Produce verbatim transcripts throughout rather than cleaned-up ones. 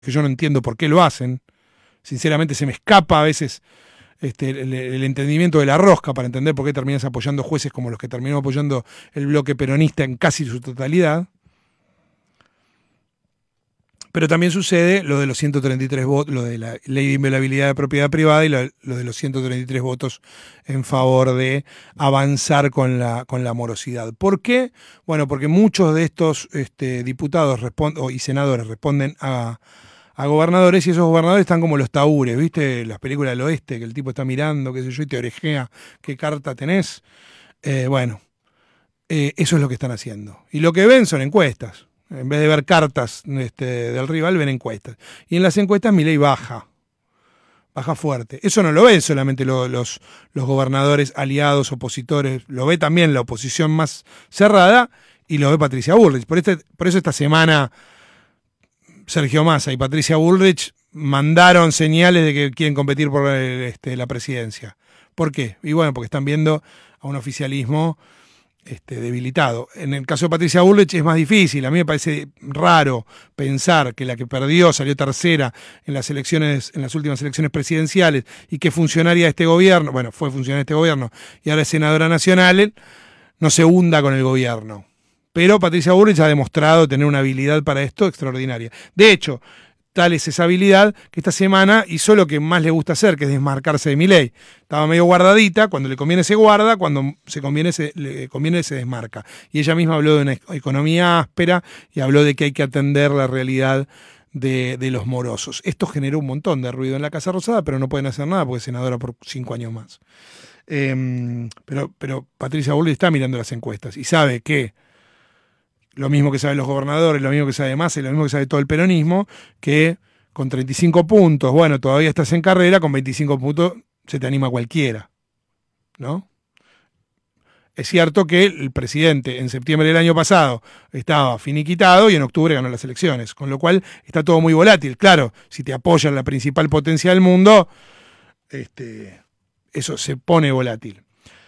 que yo no entiendo por qué lo hacen. Sinceramente se me escapa a veces este, el, el entendimiento de la rosca para entender por qué terminas apoyando jueces como los que terminó apoyando el bloque peronista en casi su totalidad. Pero también sucede lo de los ciento treinta y tres votos, lo de la ley de inviolabilidad de propiedad privada y lo, lo de los ciento treinta y tres votos en favor de avanzar con la, con la morosidad. ¿Por qué? Bueno, porque muchos de estos este, diputados y senadores responden a, a gobernadores y esos gobernadores están como los taúres, ¿viste? Las películas del oeste, que el tipo está mirando, qué sé yo, y te orejea qué carta tenés. Eh, bueno, eh, eso es lo que están haciendo. Y lo que ven son encuestas. En vez de ver cartas este, del rival, ven encuestas. Y en las encuestas Milei baja. Baja fuerte. Eso no lo ven solamente lo, los, los gobernadores aliados, opositores. Lo ve también la oposición más cerrada y lo ve Patricia Bullrich. Por, este, por eso esta semana Sergio Massa y Patricia Bullrich mandaron señales de que quieren competir por este, la presidencia. ¿Por qué? Y bueno, porque están viendo a un oficialismo Este, debilitado. En el caso de Patricia Bullrich es más difícil. A mí me parece raro pensar que la que perdió salió tercera en las elecciones, en las últimas elecciones presidenciales y que funcionaria de este gobierno, bueno, fue funcionaria de este gobierno y ahora es senadora nacional, no se hunda con el gobierno. Pero Patricia Bullrich ha demostrado tener una habilidad para esto extraordinaria. De hecho, tal es esa habilidad que esta semana hizo lo que más le gusta hacer, que es desmarcarse de Milei. Estaba medio guardadita, cuando le conviene se guarda, cuando se conviene se, le conviene se desmarca. Y ella misma habló de una economía áspera y habló de que hay que atender la realidad de, de los morosos. Esto generó un montón de ruido en la Casa Rosada, pero no pueden hacer nada porque es senadora por cinco años más. Eh, pero, pero Patricia Bullrich está mirando las encuestas y sabe que lo mismo que saben los gobernadores, lo mismo que sabe Massa y lo mismo que sabe todo el peronismo, que con treinta y cinco puntos, bueno, todavía estás en carrera, con veinticinco puntos se te anima cualquiera, ¿no? Es cierto que el presidente en septiembre del año pasado estaba finiquitado y en octubre ganó las elecciones, con lo cual está todo muy volátil. Claro, si te apoyan la principal potencia del mundo, este, eso se pone volátil.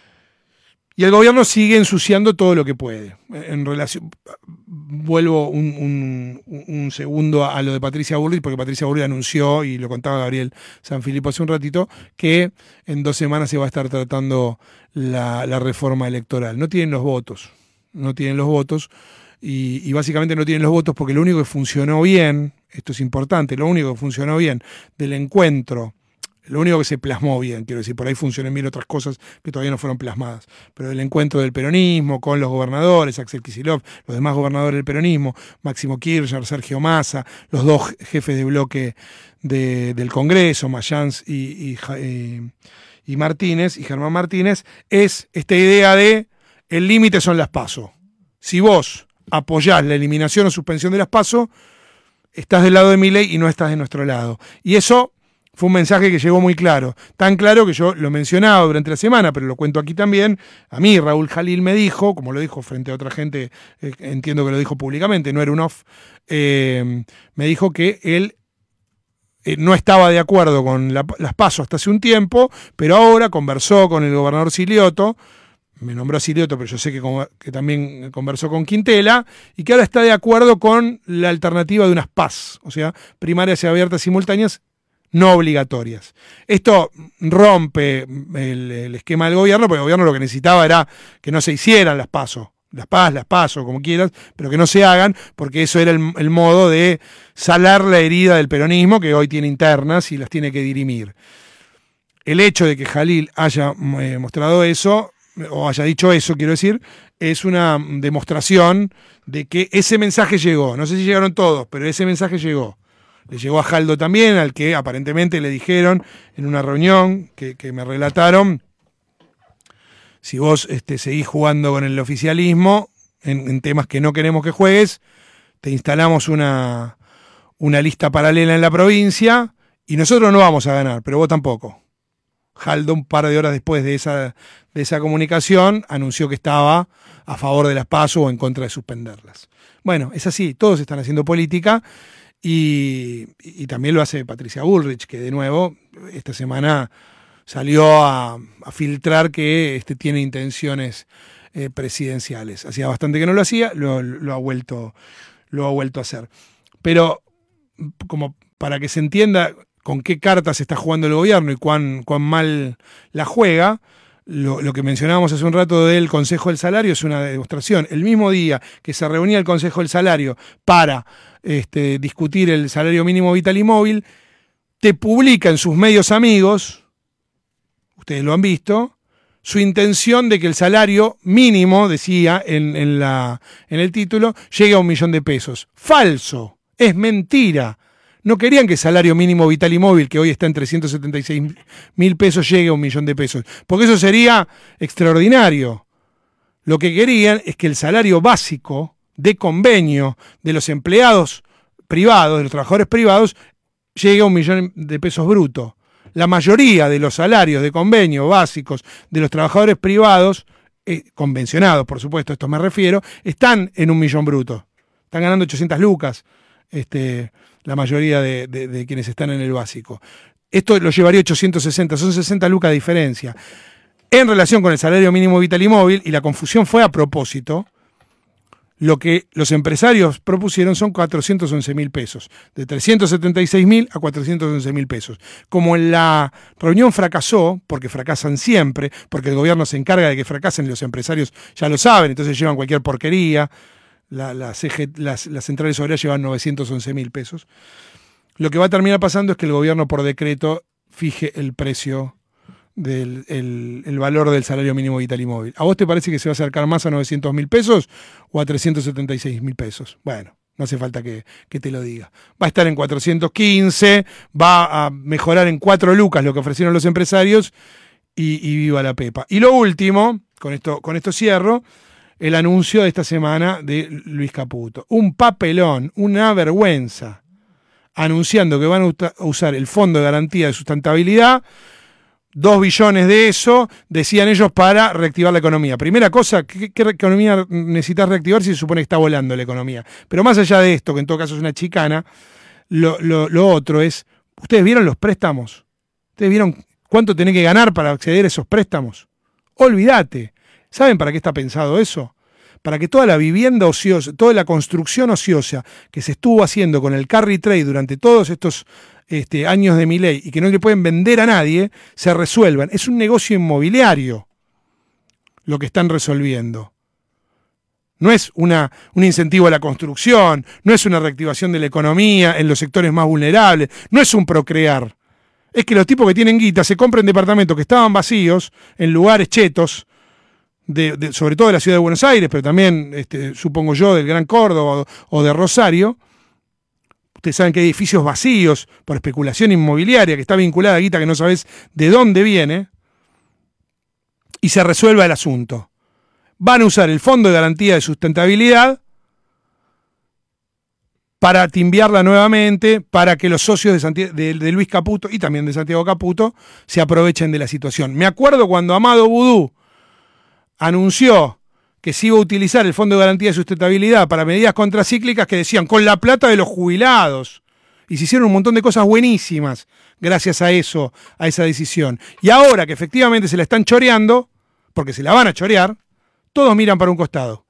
Y el gobierno sigue ensuciando todo lo que puede. En relación, vuelvo un, un, un segundo a lo de Patricia Bullrich, porque Patricia Bullrich anunció, y lo contaba Gabriel Sanfilippo hace un ratito, que en dos semanas se va a estar tratando la, la reforma electoral. No tienen los votos, no tienen los votos, y, y básicamente no tienen los votos porque lo único que funcionó bien, esto es importante, lo único que funcionó bien del encuentro, lo único que se plasmó bien, quiero decir, por ahí funcionan bien otras cosas que todavía no fueron plasmadas, pero el encuentro del peronismo con los gobernadores, Axel Kicillof, los demás gobernadores del peronismo, Máximo Kirchner, Sergio Massa, los dos jefes de bloque de, del Congreso, Mayans y, y, y, y Martínez, y Germán Martínez, es esta idea de el límite son las PASO. Si vos apoyás la eliminación o suspensión de las PASO, estás del lado de Milei y no estás de nuestro lado. Y eso fue un mensaje que llegó muy claro, tan claro que yo lo mencionaba durante la semana, pero lo cuento aquí también. A mí Raúl Jalil me dijo, como lo dijo frente a otra gente, eh, entiendo que lo dijo públicamente, no era un off, eh, me dijo que él eh, no estaba de acuerdo con la, las PASO hasta hace un tiempo, pero ahora conversó con el gobernador Silioto, me nombró a Silioto, pero yo sé que, que también conversó con Quintela, y que ahora está de acuerdo con la alternativa de unas PAS, o sea, primarias y abiertas simultáneas, no obligatorias. Esto rompe el, el esquema del gobierno, porque el gobierno lo que necesitaba era que no se hicieran las PASO, las PAS, las PASO, como quieras, pero que no se hagan, porque eso era el, el modo de salar la herida del peronismo, que hoy tiene internas y las tiene que dirimir. El hecho de que Jalil haya eh, mostrado eso, o haya dicho eso, quiero decir, es una demostración de que ese mensaje llegó. No sé si llegaron todos, pero ese mensaje llegó. Le llegó a Jaldo también, al que aparentemente le dijeron en una reunión que, que me relataron, si vos este, seguís jugando con el oficialismo en, en temas que no queremos que juegues, te instalamos una, una lista paralela en la provincia y nosotros no vamos a ganar, pero vos tampoco. Jaldo, un par de horas después de esa, de esa comunicación, anunció que estaba a favor de las PASO o en contra de suspenderlas. Bueno, es así, todos están haciendo política. Y, y también lo hace Patricia Bullrich, que de nuevo esta semana salió a, a filtrar que este, tiene intenciones eh, presidenciales. Hacía bastante que no lo hacía, lo, lo, ha vuelto, lo ha vuelto a hacer. Pero como para que se entienda con qué cartas está jugando el gobierno y cuán, cuán mal la juega, lo, lo que mencionábamos hace un rato del Consejo del Salario es una demostración. El mismo día que se reunía el Consejo del Salario para este, discutir el salario mínimo vital y móvil, te publica en sus medios amigos, ustedes lo han visto, su intención de que el salario mínimo, decía en, en, la, en el título, llegue a un millón de pesos. Falso, es mentira. No querían que el salario mínimo vital y móvil, que hoy está en trescientos setenta y seis mil pesos, llegue a un millón de pesos, porque eso sería extraordinario. Lo que querían es que el salario básico de convenio de los empleados privados, de los trabajadores privados, llegue a un millón de pesos bruto. La mayoría de los salarios de convenio básicos de los trabajadores privados, eh, convencionados por supuesto, a esto me refiero, están en un millón bruto. Están ganando ochocientas lucas, este, la mayoría de, de, de quienes están en el básico. Esto lo llevaría a ochocientos sesenta, son sesenta lucas de diferencia. En relación con el salario mínimo vital y móvil, y la confusión fue a propósito, lo que los empresarios propusieron son cuatrocientos once mil pesos, de trescientos setenta y seis mil a cuatrocientos once mil pesos. Como en la reunión fracasó, porque fracasan siempre, porque el gobierno se encarga de que fracasen y los empresarios ya lo saben, entonces llevan cualquier porquería, la, la C G, las, las centrales obreras llevan novecientos once mil pesos. Lo que va a terminar pasando es que el gobierno por decreto fije el precio del el, el valor del salario mínimo vital y móvil. ¿A vos te parece que se va a acercar más a novecientos mil pesos o a trescientos setenta y seis mil pesos? Bueno, no hace falta que, que te lo diga. Va a estar en cuatrocientos quince, va a mejorar en cuatro lucas lo que ofrecieron los empresarios y, y viva la pepa. Y lo último, con esto, con esto cierro, el anuncio de esta semana de Luis Caputo. Un papelón, una vergüenza, anunciando que van a usar el Fondo de Garantía de Sustentabilidad, dos billones de eso, decían ellos, para reactivar la economía. Primera cosa, ¿qué, qué economía necesitas reactivar si se supone que está volando la economía? Pero más allá de esto, que en todo caso es una chicana, lo, lo, lo otro es, ¿ustedes vieron los préstamos? ¿Ustedes vieron cuánto tenés que ganar para acceder a esos préstamos? Olvídate. ¿Saben para qué está pensado eso? Para que toda la vivienda ociosa, toda la construcción ociosa que se estuvo haciendo con el carry trade durante todos estos Este, años de Milei y que no le pueden vender a nadie, se resuelvan. Es un negocio inmobiliario lo que están resolviendo. No es una, un incentivo a la construcción, no es una reactivación de la economía en los sectores más vulnerables, no es un procrear. Es que los tipos que tienen guita se compren departamentos que estaban vacíos en lugares chetos, de, de, sobre todo de la ciudad de Buenos Aires, pero también, este, supongo yo, del Gran Córdoba o, o de Rosario. Ustedes saben que hay edificios vacíos por especulación inmobiliaria que está vinculada a guita que no sabés de dónde viene, y se resuelva el asunto. Van a usar el Fondo de Garantía de Sustentabilidad para timbiarla nuevamente, para que los socios de, Santiago, de, de Luis Caputo y también de Santiago Caputo se aprovechen de la situación. Me acuerdo cuando Amado Vudú anunció que se iba a utilizar el Fondo de Garantía de Sustentabilidad para medidas contracíclicas que decían con la plata de los jubilados. Y se hicieron un montón de cosas buenísimas gracias a eso, a esa decisión. Y ahora que efectivamente se la están choreando, porque se la van a chorear, todos miran para un costado.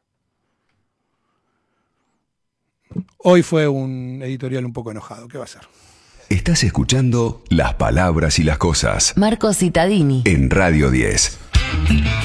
Hoy fue un editorial un poco enojado. ¿Qué va a ser? Estás escuchando Las Palabras y las Cosas. Marco Cittadini. En Radio diez.